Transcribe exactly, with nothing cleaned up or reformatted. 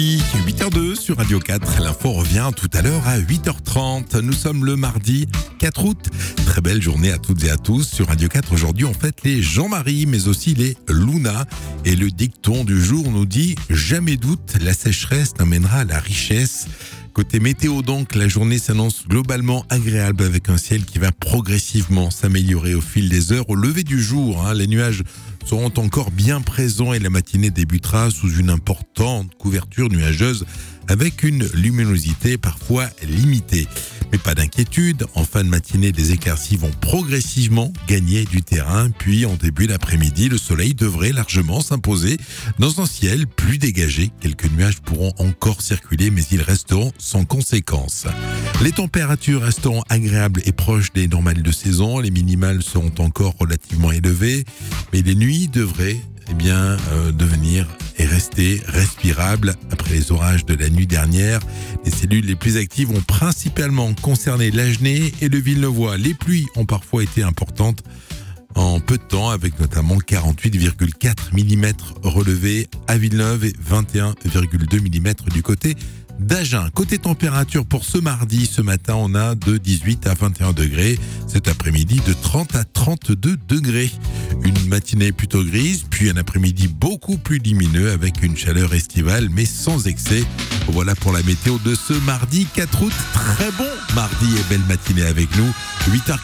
huit heures deux sur Radio quatre, l'info revient tout à l'heure à huit heures trente. Nous sommes le mardi quatre août. Très belle journée à toutes et à tous. Sur Radio quatre, aujourd'hui, on fête les Jean-Marie, mais aussi les Luna. Et le dicton du jour nous dit « Jamais doute, la sécheresse n'amènera à la richesse ». Côté météo donc, la journée s'annonce globalement agréable avec un ciel qui va progressivement s'améliorer au fil des heures. Au lever du jour, hein, les nuages seront encore bien présents et la matinée débutera sous une importante couverture nuageuse avec une luminosité parfois limitée. Mais pas d'inquiétude, en fin de matinée, les éclaircies vont progressivement gagner du terrain, puis en début d'après-midi, le soleil devrait largement s'imposer dans un ciel plus dégagé. Quelques nuages pourront encore circuler, mais ils resteront sans conséquence. Les températures resteront agréables et proches des normales de saison. Les minimales seront encore relativement élevées, mais les nuits devraient eh bien, euh, devenir et rester respirables. Après les orages de la nuit dernière, les cellules les plus actives ont principalement concerné l'Agenais et le Villeneuvois. Les pluies ont parfois été importantes en peu de temps, avec notamment quarante-huit virgule quatre millimètres relevés à Villeneuve et vingt et un virgule deux millimètres du côté d'Agen. Côté température pour ce mardi, ce matin, on a de dix-huit à vingt et un degrés. Cet après-midi, de trente à trente-deux degrés. Une matinée plutôt grise, puis un après-midi beaucoup plus lumineux avec une chaleur estivale, mais sans excès. Voilà pour la météo de ce mardi quatre août. Très bon mardi et belle matinée avec nous. huit heures